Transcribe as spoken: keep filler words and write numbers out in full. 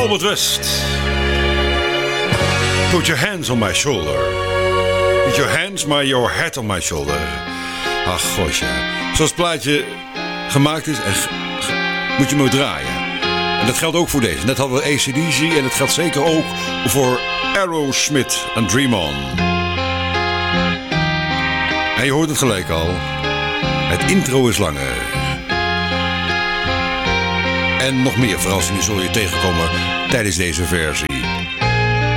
Albert West. Put your hands on my shoulder. Not your hands, maar your head on my shoulder. Ach, gosh, ja. Zoals het plaatje gemaakt is, en g- g- moet je hem ook draaien. En dat geldt ook voor deze. Net hadden we A C D C en dat geldt zeker ook voor Aerosmith en Dream On. En je hoort het gelijk al. Het intro is langer. En nog meer verrassingen zul je tegenkomen tijdens deze versie.